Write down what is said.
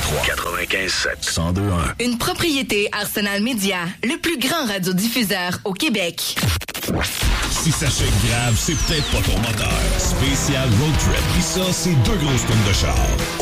95.7. 102.1. Une propriété Arsenal Média, le plus grand radiodiffuseur au Québec. Si ça chèque grave, c'est peut-être pas ton moteur. Spécial Road Trip. Pis ça, c'est 2 grosses tonnes de char.